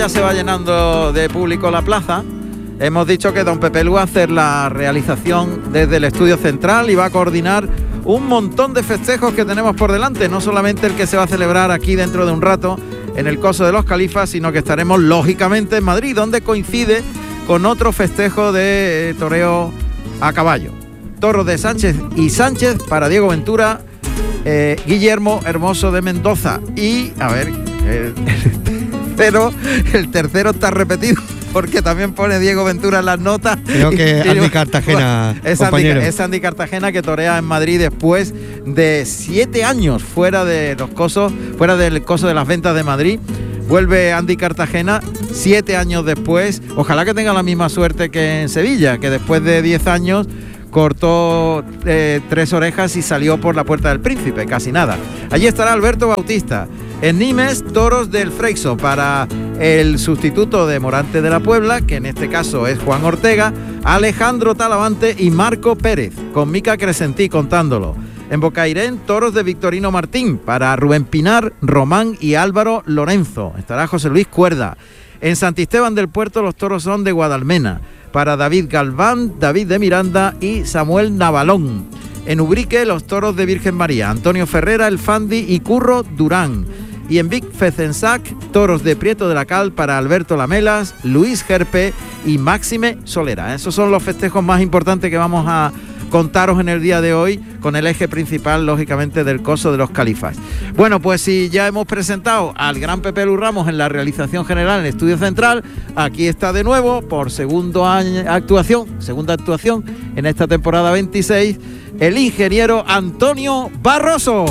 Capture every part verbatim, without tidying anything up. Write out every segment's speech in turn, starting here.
Ya se va llenando de público la plaza. Hemos dicho que don Pepe Lu va a hacer la realización desde el estudio central y va a coordinar un montón de festejos que tenemos por delante, no solamente el que se va a celebrar aquí dentro de un rato en el Coso de los Califas, sino que estaremos lógicamente en Madrid, donde coincide con otro festejo de toreo a caballo. Toros de Sánchez y Sánchez para Diego Ventura, eh, Guillermo Hermoso de Mendoza. Y, a ver, el, el, tercero, el tercero está repetido, porque también pone Diego Ventura en las notas. Creo que Andy Cartagena, es Andy, es Andy Cartagena, que torea en Madrid después de siete años fuera de los cosos, fuera del coso de las ventas de Madrid. Vuelve Andy Cartagena siete años después. Ojalá que tenga la misma suerte que en Sevilla, que después de diez años cortó eh, tres orejas y salió por la Puerta del Príncipe, casi nada. Allí estará Alberto Bautista. En Nimes, toros del Freixo para el sustituto de Morante de la Puebla, que en este caso es Juan Ortega, Alejandro Talavante y Marco Pérez, con Mica Crescentí contándolo. En Bocairén, toros de Victorino Martín para Rubén Pinar, Román y Álvaro Lorenzo. Estará José Luis Cuerda. En Santisteban del Puerto, los toros son de Guadalmena para David Galván, David de Miranda y Samuel Navalón. En Ubrique, los toros de Virgen María, Antonio Ferrera, El Fandi y Curro Durán. Y en Vic Fezensac, toros de Prieto de la Cal para Alberto Lamelas, Luis Gerpe y Máxime Solera. Esos son los festejos más importantes que vamos a contaros en el día de hoy, con el eje principal, lógicamente, del Coso de los Califas. Bueno, pues si ya hemos presentado al gran Pepe Lu Ramos en la realización general en el Estudio Central, aquí está de nuevo, por segundo año, actuación, segunda actuación en esta temporada veintiséis, el ingeniero Antonio Barroso.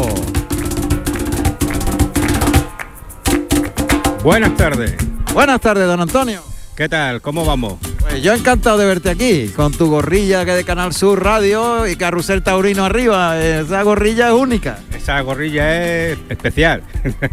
Buenas tardes. Buenas tardes, don Antonio. ¿Qué tal? ¿Cómo vamos? Pues yo encantado de verte aquí, con tu gorrilla que de Canal Sur Radio y Carrusel Taurino arriba. Esa gorrilla es única. Esa gorrilla es especial.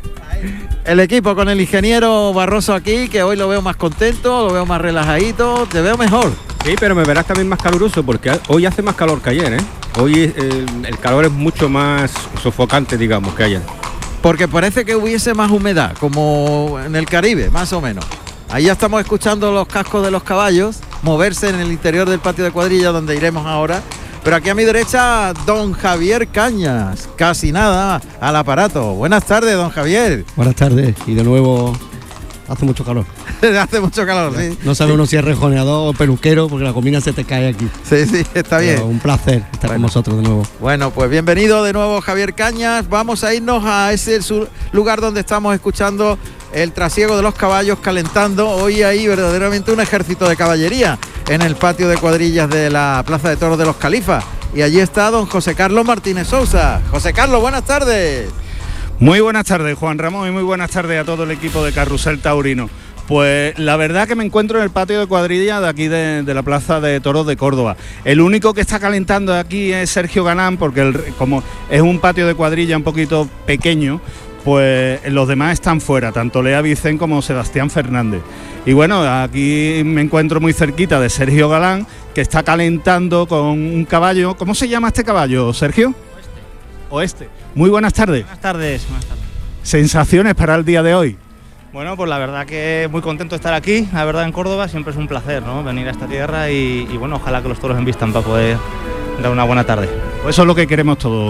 El equipo con el ingeniero Barroso aquí, que hoy lo veo más contento, lo veo más relajadito, te veo mejor. Sí, pero me verás también más caluroso, porque hoy hace más calor que ayer, ¿eh? Hoy el, el calor es mucho más sofocante, digamos, que ayer. Porque parece que hubiese más humedad, como en el Caribe, más o menos. Ahí ya estamos escuchando los cascos de los caballos moverse en el interior del patio de cuadrilla, donde iremos ahora. Pero aquí a mi derecha, don Javier Cañas, casi nada al aparato. Buenas tardes, don Javier. Buenas tardes, y de nuevo hace mucho calor. Hace mucho calor, sí. No sabe uno si es rejoneador o peluquero, porque la comida se te cae aquí. Sí, sí, está bien. Pero un placer estar bueno con vosotros de nuevo. Bueno, pues bienvenido de nuevo, Javier Cañas. Vamos a irnos a ese lugar donde estamos escuchando el trasiego de los caballos calentando. Hoy hay verdaderamente un ejército de caballería en el patio de cuadrillas de la Plaza de Toros de los Califas. Y allí está don José Carlos Martínez Sousa. José Carlos, buenas tardes. Muy buenas tardes, Juan Ramón, y muy buenas tardes a todo el equipo de Carrusel Taurino. Pues la verdad que me encuentro en el patio de cuadrilla de aquí de, de la Plaza de Toros de Córdoba. El único que está calentando aquí es Sergio Ganán, porque el, como es un patio de cuadrilla un poquito pequeño, pues los demás están fuera, tanto Lea Vicén como Sebastián Fernández. Y bueno, aquí me encuentro muy cerquita de Sergio Galán, que está calentando con un caballo. ¿Cómo se llama este caballo, Sergio? Oeste. Oeste. Muy buenas tardes. Buenas tardes, buenas tardes. ¿Sensaciones para el día de hoy? Bueno, pues la verdad que muy contento de estar aquí, la verdad en Córdoba siempre es un placer, ¿no? Venir a esta tierra y, y bueno, ojalá que los toros envistan para poder dar una buena tarde. Pues eso es lo que queremos todos.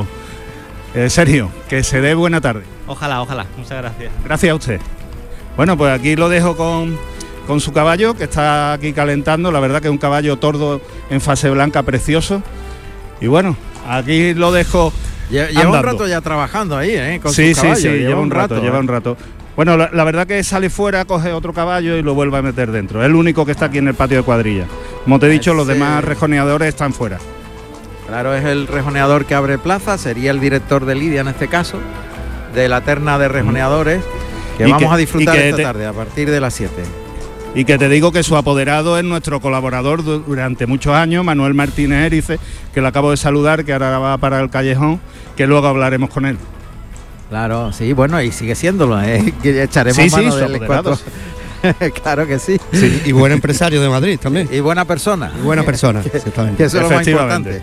Eh, Sergio, que se dé buena tarde. Ojalá, ojalá, muchas gracias. Gracias a usted. Bueno, pues aquí lo dejo con, con su caballo, que está aquí calentando, la verdad que es un caballo tordo en fase blanca precioso. Y bueno, aquí lo dejo. Lleva andando. un rato ya trabajando ahí, ¿eh? Con sí, sus caballos. sí, sí, lleva, lleva un rato, rato lleva ¿eh? un rato. Bueno, la, la verdad que sale fuera, coge otro caballo y lo vuelve a meter dentro. Es el único que está aquí en el patio de cuadrilla. Como te he dicho, Ese... los demás rejoneadores están fuera. Claro, es el rejoneador que abre plaza, sería el director de Lidia en este caso, de la terna de rejoneadores, que y vamos que, a disfrutar que esta te... tarde a partir de las siete. Y que te digo que su apoderado es nuestro colaborador durante muchos años, Manuel Martínez Erice, que le acabo de saludar, que ahora va para el callejón, que luego hablaremos con él. Claro, sí, bueno, y sigue siéndolo, ¿eh? Que echaremos sí, mano sí, del cuatro. Claro que sí. sí. Y buen empresario de Madrid también. Y buena persona. Y buena persona, que, exactamente. que eso es lo más importante.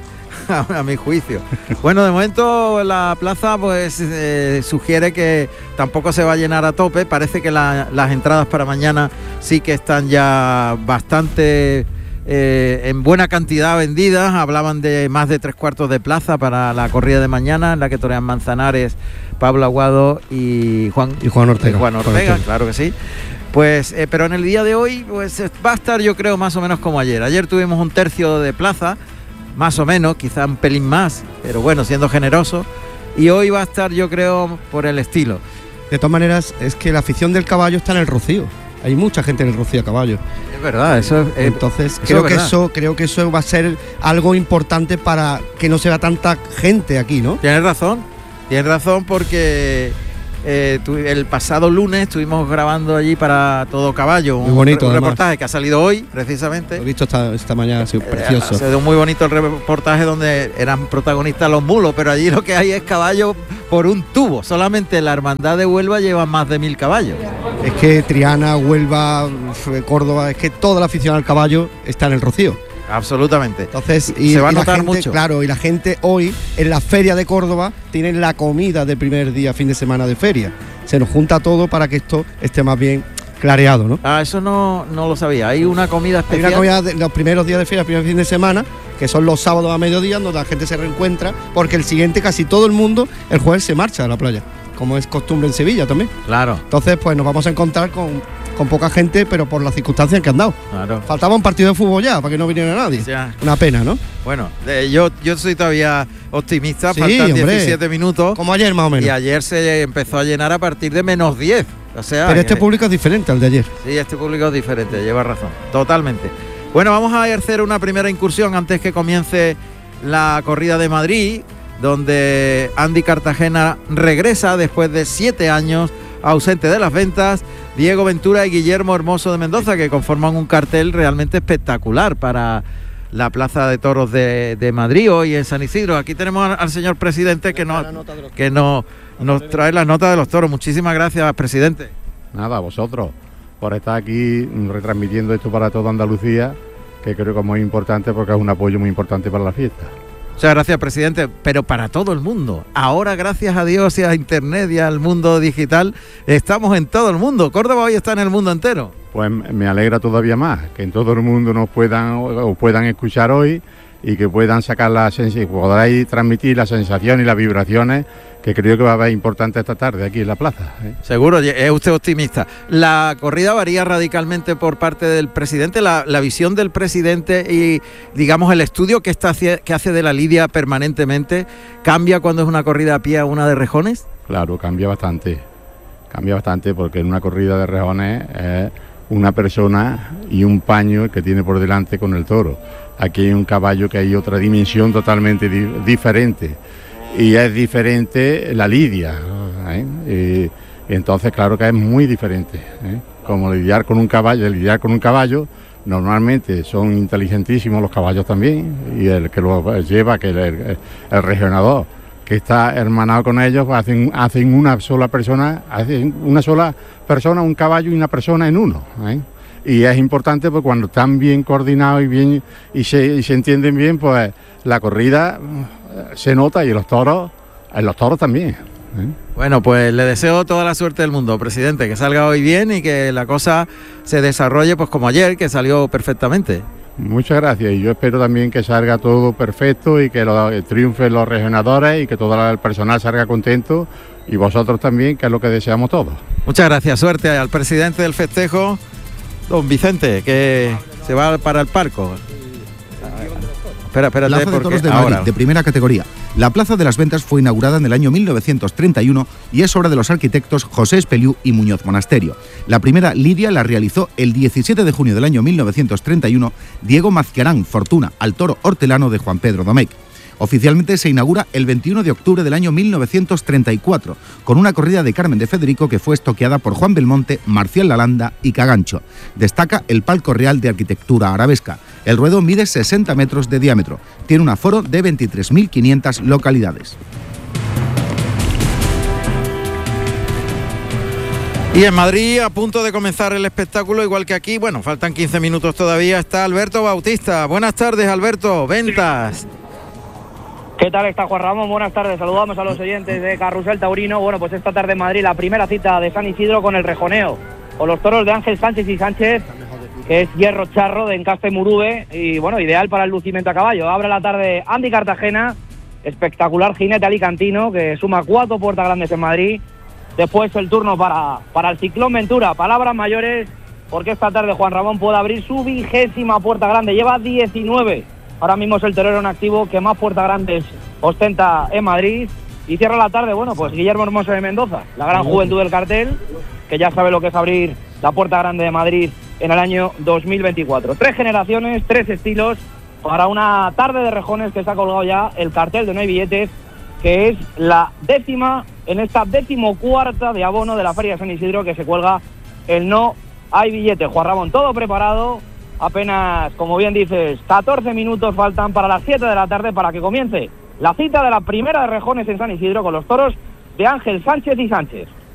a mi juicio. Bueno, de momento la plaza pues eh, sugiere que tampoco se va a llenar a tope. Parece que la, las entradas para mañana sí que están ya bastante eh, en buena cantidad vendidas. Hablaban de más de tres cuartos de plaza para la corrida de mañana, en la que torean Manzanares, Pablo Aguado y Juan, y Juan Ortega. Y Juan Ortega, claro que sí. Pues, eh, pero en el día de hoy pues va a estar, yo creo, más o menos como ayer. Ayer tuvimos un tercio de plaza, más o menos, quizá un pelín más, pero bueno, siendo generoso. Y hoy va a estar, yo creo, por el estilo. De todas maneras, es que la afición del caballo está en el Rocío. Hay mucha gente en el Rocío a caballo. Es verdad, eso es... Eh, Entonces, eso creo, es que verdad. eso, creo que eso va a ser algo importante para que no se vea tanta gente aquí, ¿no? Tienes razón, tienes razón porque... Eh, tu, el pasado lunes estuvimos grabando allí para Todo Caballo muy bonito, un, un además. reportaje que ha salido hoy precisamente. Lo he visto esta, esta mañana, ha sido Eh, precioso. ha sido muy bonito el reportaje donde eran protagonistas los mulos, pero allí lo que hay es caballo por un tubo. Solamente la Hermandad de Huelva lleva más de mil caballos. Es que Triana, Huelva, Córdoba, es que toda la afición al caballo está en el Rocío. Absolutamente. Entonces, y, se va a y la notar gente, mucho. Claro, y la gente hoy en la feria de Córdoba tienen la comida del primer día, fin de semana de feria. Se nos junta todo para que esto esté más bien clareado, ¿no? Ah, eso no, no lo sabía. Hay una comida Hay especial. una comida de los primeros días de feria, primer fin de semana, que son los sábados a mediodía, donde la gente se reencuentra, porque el siguiente casi todo el mundo el jueves se marcha a la playa, como es costumbre en Sevilla también. Claro, Entonces, pues nos vamos a encontrar con, con poca gente, pero por las circunstancias que han dado. claro. Faltaba un partido de fútbol ya, para que no viniera nadie. Ya. Una pena, ¿no? Bueno, eh, yo, yo soy todavía optimista. Sí, Faltan hombre. diecisiete minutos. Como ayer más o menos. Y ayer se empezó a llenar a partir de menos diez. O sea, Pero este que- público es diferente al de ayer. Sí, este público es diferente, lleva razón, totalmente. Bueno, vamos a hacer una primera incursión antes que comience la corrida de Madrid, donde Andy Cartagena regresa después de siete años ausente de las ventas. Diego Ventura y Guillermo Hermoso de Mendoza, que conforman un cartel realmente espectacular para la Plaza de Toros de, de Madrid hoy en San Isidro. Aquí tenemos al, al señor presidente que nos, que nos, nos trae las notas de los toros. Muchísimas gracias, presidente. Nada, a vosotros, por estar aquí retransmitiendo esto para toda Andalucía, que creo que es muy importante porque es un apoyo muy importante para la fiesta. Muchas gracias, presidente, pero para todo el mundo. Ahora, gracias a Dios y a Internet y al mundo digital, estamos en todo el mundo. Córdoba hoy está en el mundo entero. Pues me alegra todavía más que en todo el mundo nos puedan o puedan escuchar hoy y que puedan sacar la sensación, podáis transmitir la sensación y las vibraciones que creo que va a haber importante esta tarde aquí en la plaza, ¿eh? Seguro, es usted optimista. La corrida varía radicalmente por parte del presidente, la, la visión del presidente y, digamos, el estudio que, está, que hace de la lidia permanentemente, ¿cambia cuando es una corrida a pie a una de rejones? Claro, cambia bastante, cambia bastante porque en una corrida de rejones es una persona y un paño que tiene por delante con el toro. Aquí hay un caballo que hay otra dimensión totalmente di diferente. Y es diferente la lidia, ¿eh? Y, y entonces claro que es muy diferente, ¿eh? Como lidiar con un caballo, lidiar con un caballo, normalmente son inteligentísimos los caballos también, y el que lo lleva, que el, el, el regionador, que está hermanado con ellos, hacen, hacen una sola persona, hacen una sola persona, un caballo y una persona en uno, ¿eh? Y es importante porque cuando están bien coordinados y bien y se, y se entienden bien, pues la corrida se nota y en los toros, en los toros también, ¿eh? Bueno, pues le deseo toda la suerte del mundo, presidente, que salga hoy bien y que la cosa se desarrolle pues como ayer, que salió perfectamente. Muchas gracias, y yo espero también que salga todo perfecto y que lo, triunfen los regionadores y que todo el personal salga contento, y vosotros también, que es lo que deseamos todos. Muchas gracias, suerte al presidente del festejo, don Vicente, que se va para el Parco. Espera, espérate, Plaza de porque Toros de Madrid, ahora. de primera categoría. La Plaza de las Ventas fue inaugurada en el año mil novecientos treinta y uno y es obra de los arquitectos José Espeliú y Muñoz Monasterio. La primera lidia la realizó el diecisiete de junio del año mil novecientos treinta y uno Diego Mazquiarán Fortuna al toro hortelano de Juan Pedro Domecq. Oficialmente se inaugura el veintiuno de octubre del año mil novecientos treinta y cuatro, con una corrida de Carmen de Federico que fue estoqueada por Juan Belmonte, Marcial Lalanda y Cagancho. Destaca el palco real de arquitectura arabesca. El ruedo mide sesenta metros de diámetro. Tiene un aforo de veintitrés mil quinientas localidades. Y en Madrid, a punto de comenzar el espectáculo, igual que aquí, bueno, faltan quince minutos todavía, está Alberto Bautista. Buenas tardes, Alberto. Ventas. ¿Qué tal está Juan Ramón? Buenas tardes, saludamos a los oyentes de Carrusel Taurino. Bueno, pues esta tarde en Madrid la primera cita de San Isidro con el rejoneo, con los toros de Ángel Sánchez y Sánchez, que es hierro charro de Encaste Murube y bueno, ideal para el lucimiento a caballo. Abre la tarde Andy Cartagena, espectacular jinete alicantino que suma cuatro puertas grandes en Madrid. Después el turno para, para el Ciclón Ventura, palabras mayores, porque esta tarde Juan Ramón puede abrir su vigésima puerta grande, lleva diecinueve. Ahora mismo es el torero en activo que más puertas grandes ostenta en Madrid. Y cierra la tarde, bueno, pues Guillermo Hermoso de Mendoza, la gran juventud del cartel, que ya sabe lo que es abrir la puerta grande de Madrid en el año dos mil veinticuatro. Tres generaciones, tres estilos, para una tarde de rejones que se ha colgado ya el cartel de No hay billetes, que es la décima, en esta decimocuarta de abono de la Feria de San Isidro, que se cuelga el No hay billetes. Juan Ramón, todo preparado, apenas, como bien dices, catorce minutos faltan para las siete de la tarde para que comience la cita de la primera de rejones en San Isidro con los toros de Ángel Sánchez y Sánchez.